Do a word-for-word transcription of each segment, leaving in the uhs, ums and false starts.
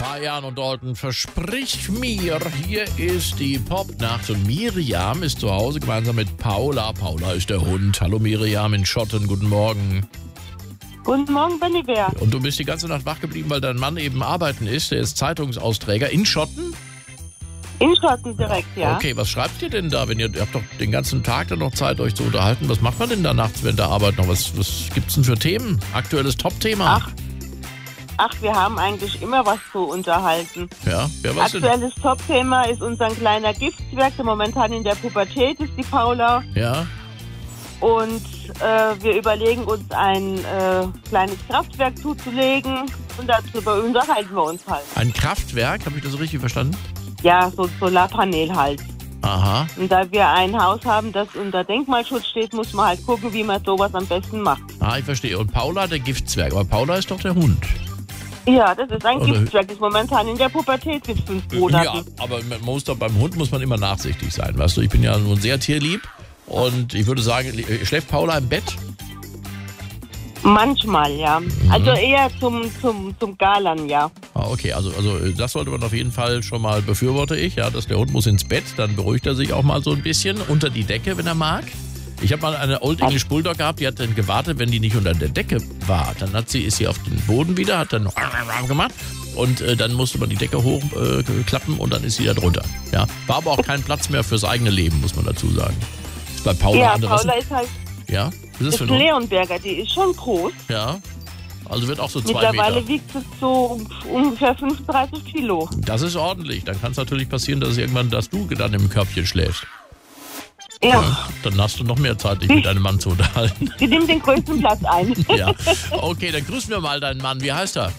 Feiern und Dalton, versprich mir, hier ist die Popnacht und Miriam ist zu Hause gemeinsam mit Paula. Paula ist der Hund. Hallo Miriam in Schotten, guten Morgen. Guten Morgen, Benny Bär. Und du bist die ganze Nacht wach geblieben, weil dein Mann eben arbeiten ist. Der ist Zeitungsausträger in Schotten? In Schotten direkt, ja. Okay, was schreibt ihr denn da, wenn ihr, ihr habt doch den ganzen Tag dann noch Zeit, euch zu unterhalten. Was macht man denn da nachts während der Arbeit noch? Was, was gibt's denn für Themen? Aktuelles Top-Thema? Ach, ach, wir haben eigentlich immer was zu unterhalten. Ja, wer was denn? Aktuelles Top-Thema ist unser kleiner Giftswerk, der momentan in der Pubertät ist, die Paula. Ja, Und äh, wir überlegen uns ein äh, kleines Kraftwerk zuzulegen und darüber unterhalten wir uns halt. ein Kraftwerk, habe ich das so richtig verstanden? Ja, so ein Solarpanel halt. Aha. Und da wir ein Haus haben, das unter Denkmalschutz steht, muss man halt gucken, wie man sowas am besten macht. Ah, ich verstehe. Und Paula, der Giftswerk. Aber Paula ist doch der Hund. Ja, das ist ein Oder- Giftswerk, das ist momentan in der Pubertät mit fünf Monaten. Ja, aber man muss doch, beim Hund muss man immer nachsichtig sein, weißt du? Ich bin ja nun sehr tierlieb und ich würde sagen, schläft Paula im Bett? Manchmal, ja. Also eher zum, zum, zum Galern, ja. Ah, okay, also, also das sollte man auf jeden Fall schon mal, befürworte ich, ja, dass der Hund muss ins Bett, dann beruhigt er sich auch mal so ein bisschen unter die Decke, wenn er mag. Ich habe mal eine Old English Bulldog gehabt, die hat dann gewartet, wenn die nicht unter der Decke war. Dann hat sie, ist sie auf den Boden wieder, hat dann gemacht und äh, dann musste man die Decke hochklappen äh, klappen und dann ist sie da drunter. Ja, war aber auch kein Platz mehr fürs eigene Leben, muss man dazu sagen. Ist bei Paula Ja, anderes. Paula ist halt, Ja, ist das ist für eine ein Hund? Leonberger, die ist schon groß. Ja, also wird auch so zwei Mittlerweile Meter. wiegt sie so ungefähr fünfunddreißig Kilo. Das ist ordentlich. Dann kann es natürlich passieren, dass es irgendwann, dass du dann im Körbchen schläfst. Ja, Dann hast du noch mehr Zeit, dich mit deinem Mann zu unterhalten. sie nimmt den größten Platz ein. Ja. Okay, dann grüßen wir mal deinen Mann. Wie heißt er?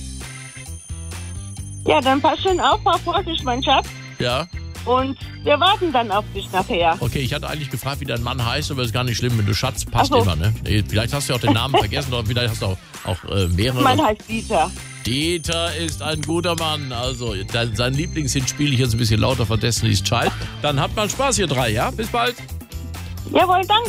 Ja, dann pass schön auf, fahr vorsichtig, mein Schatz. Ja. Und wir warten dann auf dich nachher. Okay, ich hatte eigentlich gefragt, wie dein Mann heißt, aber ist gar nicht schlimm. Wenn du Schatz, passt Ach so. immer, ne? Nee, vielleicht hast du ja auch den Namen vergessen oder vielleicht hast du auch, auch äh, mehrere. Mein heißt Dieter. Dieter ist ein guter Mann. Also, dein, sein Lieblingshit spiele ich jetzt ein bisschen lauter von Destiny's Child. Dann habt mal Spaß, ihr drei, ja? Bis bald. Jawohl, danke.